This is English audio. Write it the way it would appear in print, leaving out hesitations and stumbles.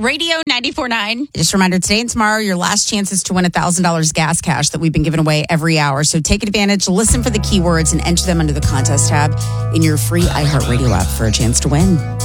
Radio 94.9. Just a reminder, today and tomorrow, your last chances to win $1,000 gas cash that we've been giving away every hour. So take advantage, listen for the keywords, and enter them under the contest tab in your free iHeartRadio app for a chance to win.